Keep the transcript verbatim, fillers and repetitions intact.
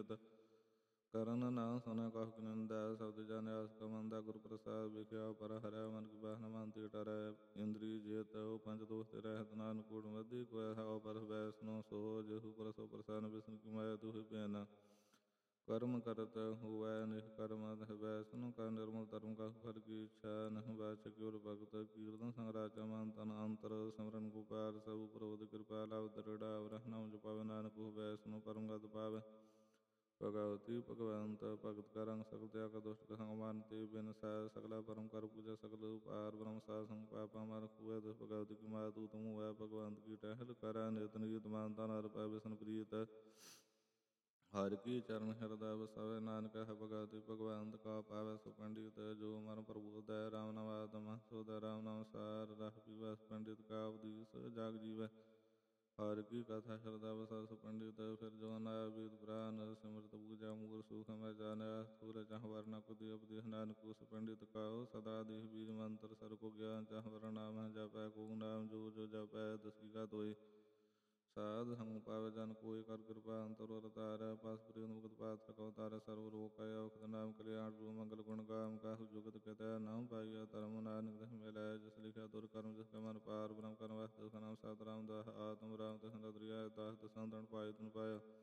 ਜੀਤ ਕਰਨ ਨਾ ਸੁਨੈ ਕਹੁ ਕਿ ਨਿੰਦੈ ਸਬਦ ਜਾਣਿ ਆਸ ਕਾ ਮੰਦਾ ਗੁਰ ਪ੍ਰਸਾਦਿ ਵਿਖਿਆ ਪਰ ਹਰੈ ਮਨ ਕੀ ਬਾਤ ਨ ਮਾਨਤੀ ਟਰੈ ਇੰਦਰੀ ਜੀਤ ਉਹ ਪੰਜ ਦੋਖ ਤੇ ਰਹਿਤ ਨਾਨਕ ਕੂੜ ਮਧੀ ਕੋਇ ਹਾਉ ਪਰ ਵੈਸਨੋ ਸੋ ਜਿਹੂ ਪਰ ਸੋ ਪ੍ਰਸਾਦਿ ਵਿਸ਼ਨ ਕੀ ਮਾਇਆ ਦੁਹਿ ਭੈਨ ਕਰਮ ਕਰਤ ਹੋਵੈ ਨਿਖ ਕਰਮ ਵੈਸਨੁ ਕਰ ਨਿਰਮਲ ਧਰਮ ਕਹੁ ਫਲ ਕੀ ਇੱਛਾ ਨਹਿ ਵਾਚਕ ਗੁਰ ਭਗਤ ਕੀਰਤਨ ਸੰਗ ਰਾਜਾ ਮਨ ਤਨ ਅੰਤਰ ਸਿਮਰਨ ਗੋਪਾਲ ਸਭ ਪ੍ਰਬੋਧ ਕਿਰਪਾ ਲਾਭ ਦਰੜਾ ਵਰਹ ਨਾਮ ਜਪਾਵੈ ਨਾਨਕ ਹੋਇ ਵੈਸਨੁ ਪਰਮ ਗਤ ਪਾਵੈ ਭਗਵਤੀ ਭਗਵੰਤ ਭਗਤ ਕਾ ਰੰਗ ਸਕਲ ਤਿਆਗ ਦੁਸ਼ਟ ਕਾ ਸੰਗ ਮਾਰਨ ਤੇ ਬਿਨ ਸੈ ਸਗਲਾ ਪਰਮ ਕਰ ਪੂਜਾ ਸਗਲ ਉਪਾਰ ਬ੍ਰਹਮ ਸਾਧ ਸੰਗ ਪਾਪਾ ਮਾਰ ਖੁਐ ਦੁਖ ਭਗਵਤੀ ਕੀ ਮਾਤੂ ਤੁਮ ਹੋਇ ਭਗਵੰਤ ਕੀ ਟਹਿਲ ਕਰੈ ਨਿਤ ਨਿਤ ਮਾਨਤਾ ਨਰ ਪੈ ਵਿਸ਼ਨ ਪ੍ਰੀਤ ਹਰਿ ਕੀ ਚਰਨ ਹਿਰਦੈ ਵਸੈ ਨਾਨਕ ਹੈ ਭਗਵਤੀ ਭਗਵੰਤ ਕਾ ਪਾਵੈ ਸੋ ਪੰਡਿਤ ਜੋ ਮਨ ਪ੍ਰਭੂ ਦੈ ਰਾਮ ਨਾਮ ਆਤਮ ਸੋਦੈ ਰਾਮ ਨਾਮ ਸਾਰ ਰਖ ਪੀਵੈ ਪੰਡਿਤ ਕਾ ਉਪਦੇਸ ਜਾਗ ਜੀਵੈ ਹਰਿ ਕੀ ਕਥਾ ਹਿਰਦੈ ਵਸੈ ਸੋ ਪੰਡਿਤ ਫਿਰ ਜੋ ਨਾਇ ਵੇਦ ਪੁਰਾਨ ਸਿਮਰਤ ਪੂਜਾ ਮੂਲ ਸੁਖ ਮੈਂ ਜਾਣਿਆ ਸੂਰ ਚਾਹ ਵਰਨਾ ਕੁਦੀ ਉਪਦੇਸ਼ ਨਾਨਕ ਉਸ ਪੰਡਿਤ ਕਾਓ ਸਦਾ ਦੇਹ ਬੀਜ ਮੰਤਰ ਸਰ ਕੋ ਗਿਆਨ ਚਾਹ ਵਰਨ ਨਾਮ ਜਪੈ ਕੋ ਨਾਮ ਜੋ ਜੋ ਜਪੈ ਦਸੀ ਕਾ ਤੋਏ ਸਾਧ ਸੰਗ ਪਾਵੈ ਜਨ ਕੋਇ ਕਰ ਕਿਰਪਾ ਅੰਤਰ ਵਰ ਤਾਰੈ ਪਾਸ ਪ੍ਰਿਯ ਮੁਕਤ ਪਾਤ ਰਖੋ ਤਾਰੈ ਸਰਵ ਰੋਗ ਕੈ ਔਖਦ ਨਾਮ ਕਲਿਆਣ ਰੂਪ ਮੰਗਲ ਗੁਣ ਗਾਮ ਕਾਹੂ ਜੁਗਤ ਕਿਤੈ ਨਾਮ ਪਾਈਐ ਧਰਮ ਨਾਨਕ ਦਹ ਮਿਲੈ ਜਿਸ ਲਿਖਿਆ ਦੁਰ ਕਰਮ ਜਿਸ ਕੈ ਮਨ ਪਾਰ ਬ੍ਰਹਮ ਕਰਮ ਵਾਸਤੇ ਨਾਮ ਸਤ ਰਾਮ ਦਾਸ ਆਤਮ ਰਾਮ ਤਸੰਦ ਦਰਿਆ ਦਾਸ ਦਸਾਂ ਤਨ ਪਾਏ ਤਨ ਪਾਇਆ